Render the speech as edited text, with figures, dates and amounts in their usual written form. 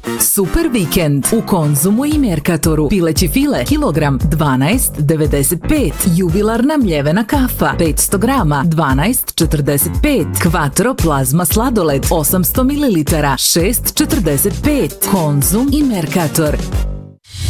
Super vikend u Konzumu i Mercatoru. Pileći file kilogram 12,95. Jubilarna mljevena kafa 500 grama 12,45. Quattro plazma sladoled 800 ml 6,45. Konzum i Mercator.